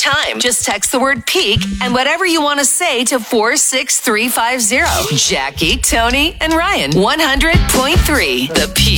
anytime. Just text the word peak and whatever you want to say to 46350. Jackie, Tony, and Ryan. 100.3 The Peak.